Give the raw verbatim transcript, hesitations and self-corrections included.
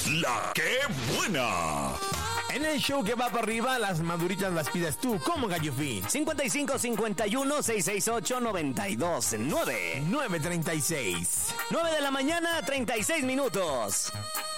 La que buena. En el show que va para arriba, las maduritas las pides tú, como Gallo Fin. cincuenta y cinco cincuenta y uno seiscientos sesenta y ocho noventa y dos nueve. nueve treinta y seis. nueve de la mañana, treinta y seis minutos.